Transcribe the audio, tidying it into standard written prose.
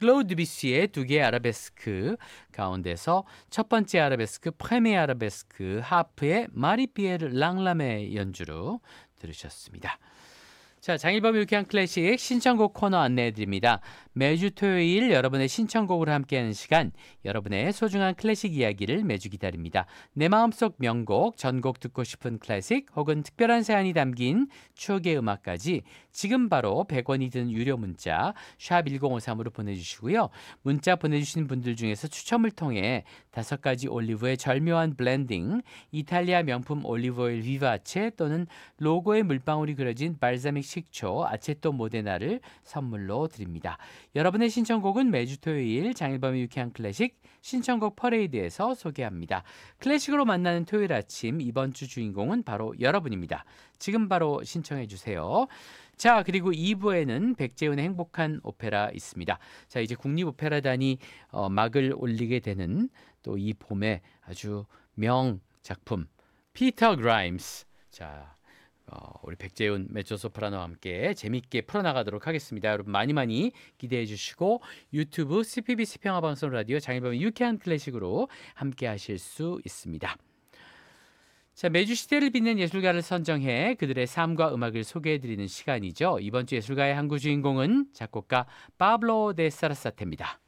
클로드 드뷔시의 두 개의 아라베스크 가운데서 첫 번째 아라베스크 프레미에 아라베스크 하프의 마리 피에르 랑람의 연주로 들으셨습니다. 자, 장일범 유쾌한 클래식 신청곡 코너 안내해드립니다. 매주 토요일 여러분의 신청곡을 함께하는 시간, 여러분의 소중한 클래식 이야기를 매주 기다립니다. 내 마음속 명곡, 전곡 듣고 싶은 클래식 혹은 특별한 사연이 담긴 추억의 음악까지 지금 바로 100원이 든 유료 문자 샵 1053으로 보내주시고요. 문자 보내주신 분들 중에서 추첨을 통해 5가지 올리브의 절묘한 블렌딩, 이탈리아 명품 올리브오일 비바체 또는 로고의 물방울이 그려진 발사믹 식초 아체토 모데나를 선물로 드립니다. 여러분의 신청곡은 매주 토요일 장일범의 유쾌한 클래식 신청곡 퍼레이드에서 소개합니다. 클래식으로 만나는 토요일 아침, 이번 주 주인공은 바로 여러분입니다. 지금 바로 신청해 주세요. 자, 그리고 2부에는 백재훈의 행복한 오페라 있습니다. 자, 이제 국립오페라단이 막을 올리게 되는 또 이 봄에 아주 명작품 피터 그라임스. 자, 우리 백재훈 메조소프라노와 함께 재밌게 풀어나가도록 하겠습니다. 여러분 많이 기대해 주시고 유튜브 CPBC 평화방송 라디오 장일범의 유쾌한 클래식으로 함께 하실 수 있습니다. 자, 매주 시대를 빛낸 예술가를 선정해 그들의 삶과 음악을 소개해드리는 시간이죠. 이번 주 예술가의 한 구 주인공은 작곡가 파블로 데 사라사테입니다.